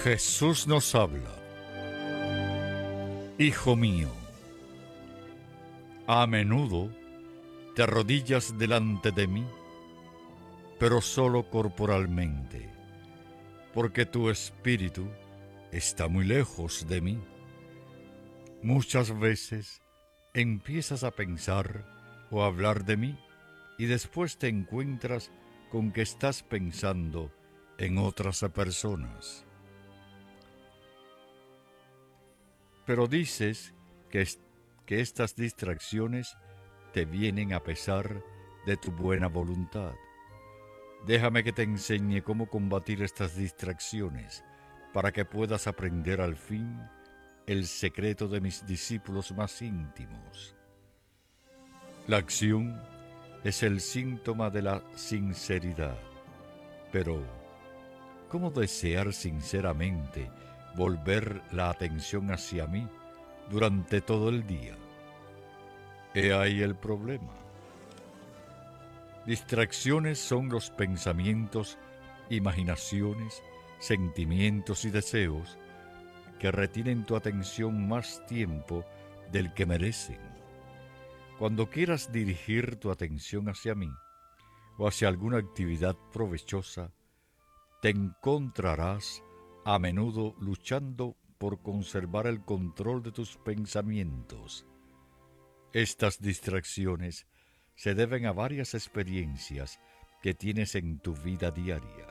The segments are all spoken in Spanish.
Jesús nos habla. Hijo mío, a menudo te arrodillas delante de mí, pero solo corporalmente, porque tu espíritu está muy lejos de mí. Muchas veces empiezas a pensar o a hablar de mí y después te encuentras con que estás pensando en otras personas. Pero dices que estas distracciones te vienen a pesar de tu buena voluntad. Déjame que te enseñe cómo combatir estas distracciones para que puedas aprender al fin el secreto de mis discípulos más íntimos. La acción es el síntoma de la sinceridad, pero ¿cómo desear sinceramente volver la atención hacia mí durante todo el día? He ahí el problema. Distracciones son los pensamientos, imaginaciones, sentimientos y deseos que retienen tu atención más tiempo del que merecen. Cuando quieras dirigir tu atención hacia mí o hacia alguna actividad provechosa, te encontrarás a menudo luchando por conservar el control de tus pensamientos. Estas distracciones se deben a varias experiencias que tienes en tu vida diaria.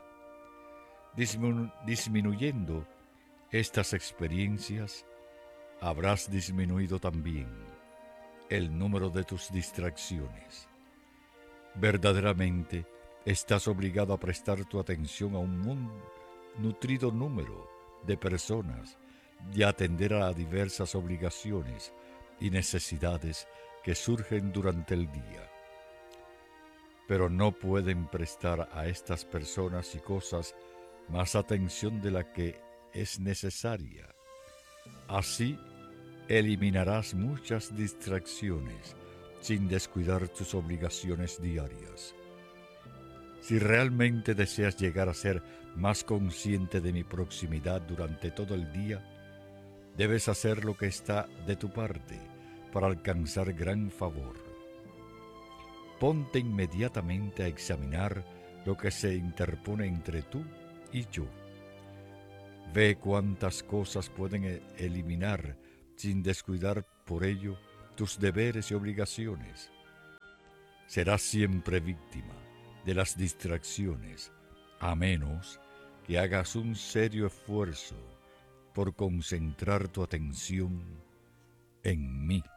Disminuyendo estas experiencias, habrás disminuido también el número de tus distracciones. Verdaderamente, estás obligado a prestar tu atención a un nutrido número de personas y a atender a diversas obligaciones y necesidades que surgen durante el día. Pero no pueden prestar a estas personas y cosas más atención de la que es necesaria. Así, eliminarás muchas distracciones sin descuidar tus obligaciones diarias. Si realmente deseas llegar a ser más consciente de mi proximidad durante todo el día, debes hacer lo que está de tu parte para alcanzar gran favor. Ponte inmediatamente a examinar lo que se interpone entre tú y yo. Ve cuántas cosas pueden eliminar sin descuidar por ello tus deberes y obligaciones. Serás siempre víctima de las distracciones, a menos que hagas un serio esfuerzo por concentrar tu atención en mí.